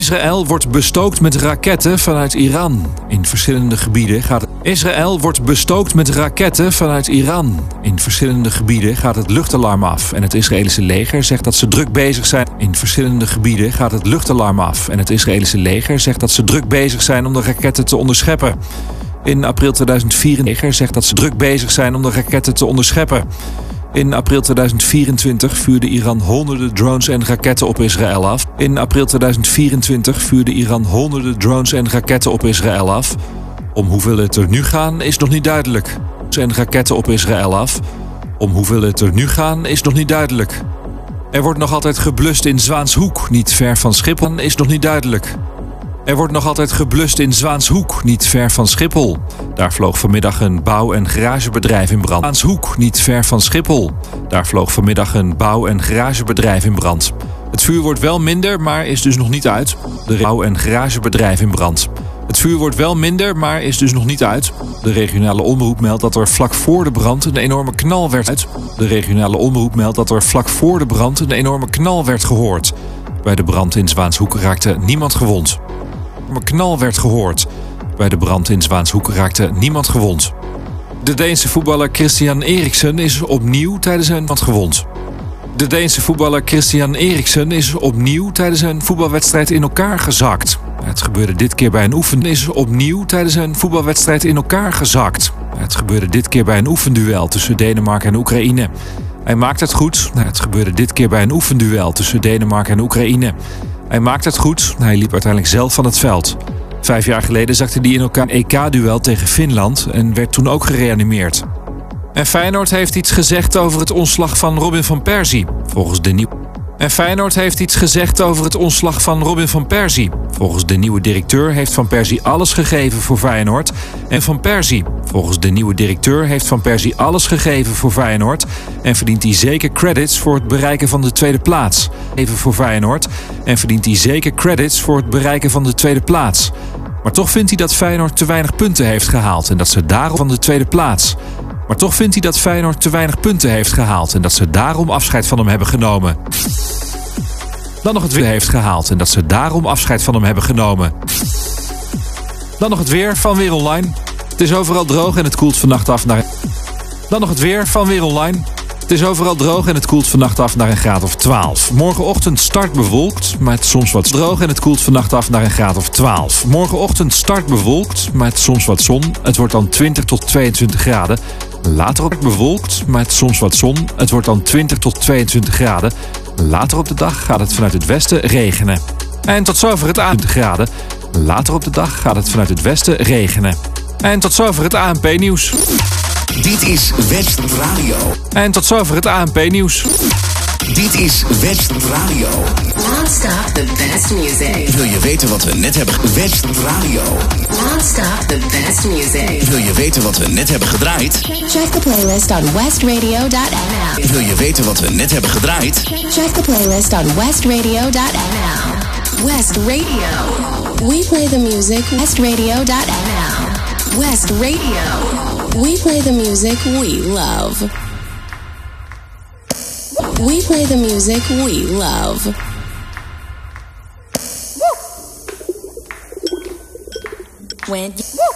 Israël wordt bestookt met raketten vanuit Iran. In verschillende gebieden gaat Israël wordt bestookt met raketten vanuit Iran. In verschillende gebieden gaat het luchtalarm af en het Israëlische leger zegt dat ze druk bezig zijn. In verschillende gebieden gaat het luchtalarm af en het Israëlische leger zegt dat ze druk bezig zijn om de raketten te onderscheppen. In april 2024 zegt dat ze druk bezig zijn om de raketten te onderscheppen. In april 2024 vuurde Iran honderden drones en raketten op Israël af. In april 2024 vuurde Iran honderden drones en raketten op Israël af. Om hoeveel het er nu gaan is nog niet duidelijk. En raketten op Israël af. Om hoeveel het er nu gaan is nog niet duidelijk. Er wordt nog altijd geblust in Zwaanshoek, niet ver van Schiphol, is nog niet duidelijk. Er wordt nog altijd geblust in Zwaanshoek, niet ver van Schiphol. Daar vloog vanmiddag een bouw- en garagebedrijf in brand. Zwaanshoek, niet ver van Schiphol. Daar vloog vanmiddag een bouw- en garagebedrijf in brand. Het vuur wordt wel minder, maar is dus nog niet uit. De bouw- en garagebedrijf in brand. Het vuur wordt wel minder, maar is dus nog niet uit. De regionale omroep meldt dat er vlak voor de brand een enorme knal werd uit. De regionale omroep meldt dat er vlak voor de brand een enorme knal werd gehoord. Bij de brand in Zwaanshoek raakte niemand gewond. Een knal werd gehoord. Bij de brand in Zwaanshoek raakte niemand gewond. De Deense voetballer Christian Eriksen is opnieuw tijdens een gewond. De Deense voetballer Christian Eriksen is opnieuw tijdens een voetbalwedstrijd in elkaar gezakt. Het gebeurde dit keer bij een is opnieuw tijdens een voetbalwedstrijd in elkaar gezakt. Het gebeurde dit keer bij een oefenduel tussen Denemarken en Oekraïne. Hij maakt het goed. Het gebeurde dit keer bij een oefenduel tussen Denemarken en Oekraïne. Hij maakt het goed. Hij liep uiteindelijk zelf van het veld. 5 jaar geleden zakte hij in elkaar een EK-duel tegen Finland en werd toen ook gereanimeerd. En Feyenoord heeft iets gezegd over het ontslag van Robin van Persie. Volgens de nieuwe Feyenoord heeft iets gezegd over het ontslag van Robin van Persie. Volgens de nieuwe directeur heeft Van Persie alles gegeven voor Feyenoord. En Van Persie. Volgens de nieuwe directeur heeft Van Persie alles gegeven voor Feyenoord. En verdient hij zeker credits voor het bereiken van de tweede plaats. Even voor Feyenoord. En verdient hij zeker credits voor het bereiken van de tweede plaats. Maar toch vindt hij dat Feyenoord te weinig punten heeft gehaald. En dat ze daarom van de tweede plaats. Maar toch vindt hij dat Feyenoord te weinig punten heeft gehaald en dat ze daarom afscheid van hem hebben genomen. Dan nog het weer heeft gehaald en dat ze daarom afscheid van hem hebben genomen. Dan nog het weer van Weer Online. Het is overal droog en het koelt vannacht af naar... Dan nog het weer van Weer Online. Het is overal droog en het koelt vannacht af naar een graad of 12. Morgenochtend start bewolkt, maar het soms wat droog en het koelt vannacht af naar een graad of 12. Morgenochtend start bewolkt, maar het soms wat zon. Het wordt dan 20 tot 22 graden. Later op bewolkt, maar het soms wat zon. Het wordt dan 20 tot 22 graden. Later op de dag gaat het vanuit het westen regenen. En tot zover het 20 graden. Later op de dag gaat het vanuit het westen regenen. En tot zover het ANP-nieuws. Dit is West Radio. En tot zover het ANP-nieuws. Dit is West Radio. Non-stop the best music. Wil je weten wat we net hebben... West Radio. Non-stop the best music. Wil je weten wat we net hebben gedraaid? Check the playlist on westradio.nl. Wil je weten wat we net hebben gedraaid? Check the playlist on westradio.nl. West Radio. We play the music. Westradio.nl. West Radio. We play the music we love. We play the music we love. When